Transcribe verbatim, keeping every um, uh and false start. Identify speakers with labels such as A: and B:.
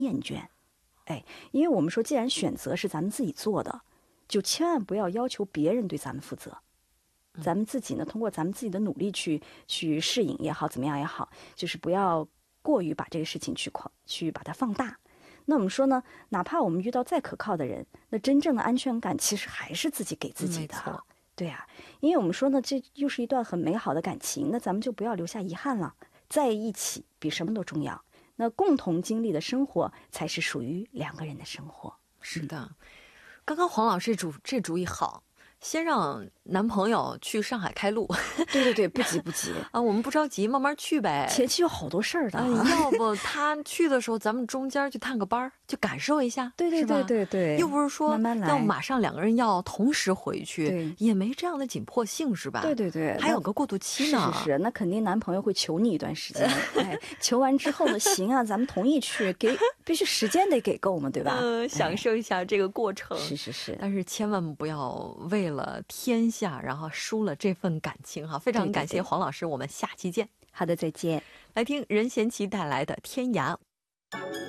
A: 厌倦。哎，因为我们说，既然选择是咱们自己做的，就千万不要要求别人对咱们负责。咱们自己呢，通过咱们自己的努力去去适应也好，怎么样也好，就是不要过于把这个事情去狂去把它放大。那我们说呢，哪怕我们遇到再可靠的人，那真正的安全感其实还是自己给自己的。
B: 没错，
A: 对啊，因为我们说呢，这又是一段很美好的感情，那咱们就不要留下遗憾了。在一起比什么都重要，那共同经历的生活才是属于两个人的生活。
B: 是的，嗯、刚刚黄老师主这主意好。先让男朋友去上海开路，
A: 对对对，不急不急
B: 啊，我们不着急，慢慢去呗。
A: 前期有好多事儿的、啊
B: 呃，要不他去的时候，咱们中间去探个班，就感受一下，
A: 对对对对对，
B: 又不是说
A: 慢慢来，
B: 要马上两个人要同时回去，也没这样的紧迫性，是吧？
A: 对对对，
B: 还有个过渡期呢。
A: 是是是，那肯定男朋友会求你一段时间，哎，求完之后呢，行啊，咱们同意去，给必须时间得给够嘛，对吧？
B: 呃，享受一下这个过程。
A: 是是是，
B: 但是千万不要为了天下，然后输了这份感情哈。非常感谢黄老师，我们下期见。
A: 好的，再见。
B: 来听任贤齐带来的《天涯》。